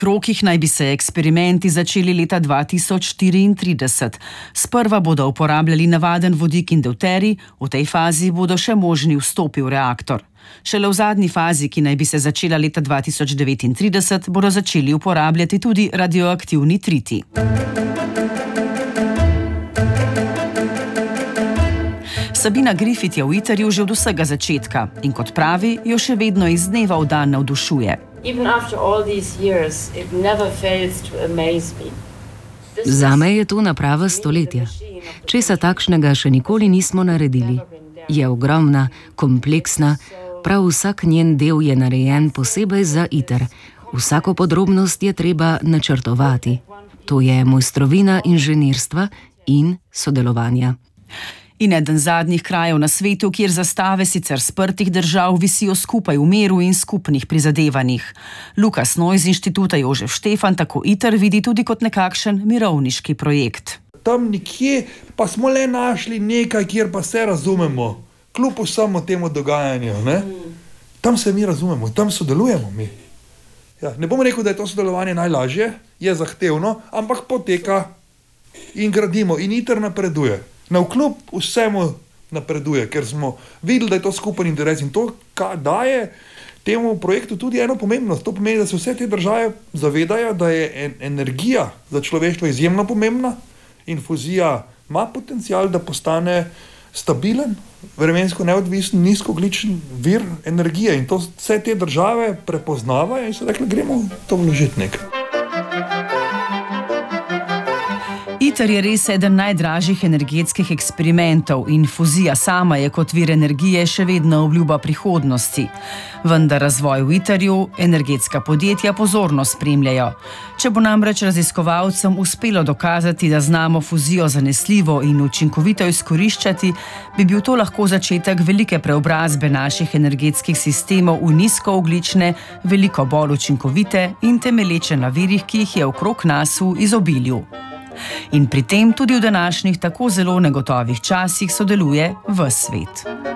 Krokih naj bi se eksperimenti začeli leta 2034. Sprva bodo uporabljali navaden vodik in deuterij, v tej fazi bodo še možni vstopi v reaktor. Šele v zadnji fazi, ki naj bi se začela leta 2039, bodo začeli uporabljati tudi radioaktivni triti. Sabina Griffith je v ITER-ju že od vsega začetka in kot pravi, jo še vedno iz dneva v dan navdušuje. Zame je to naprava stoletja. Česa takšnega še nikoli nismo naredili. Je ogromna, kompleksna, prav vsak njen del je narejen posebej za ITER. Vsako podrobnost je treba načrtovati. To je mojstrovina inženirstva in sodelovanja. In eden zadnjih krajev na svetu, kjer zastave sicer sprtih držav visijo skupaj v miru in skupnih prizadevanjih. Lukas Noj z inštituta Jožef Štefan tako ITER vidi tudi kot nekakšen mirovniški projekt. Tam nekje pa smo le našli nekaj, kjer pa se razumemo, kljub vsemu temu dogajanju. Ne? Tam se mi razumemo, tam sodelujemo mi. Ja, ne bom rekel, da je to sodelovanje najlažje, je zahtevno, ampak poteka in gradimo in ITER napreduje. Navkljub vsemu napreduje, ker smo videli, da je to skupen interes in to daje temu projektu tudi eno pomembnost. To pomeni, da se vse te države zavedajo, da je energija za človeštvo izjemno pomembna in fuzija ima potencial, da postane stabilen, vremensko neodvisen, nizkoogljičen vir energije in to vse te države prepoznavajo in so rekli, gremo to vložiti nekaj. ITER je res eden najdražjih energetskih eksperimentov in fuzija sama je kot vir energije še vedno obljuba prihodnosti. Vendar razvoj v ITER-ju energetska podjetja pozorno spremljajo. Če bo namreč raziskovalcem uspelo dokazati, da znamo fuzijo zanesljivo in učinkovito izkoriščati, bi bil to lahko začetek velike preobrazbe naših energetskih sistemov v nizkoogljične, veliko bolj učinkovite in temelječe na virih, ki jih je okrog nas v izobilju. In pri tem tudi v današnjih tako zelo negotovih časih sodeluje ves svet.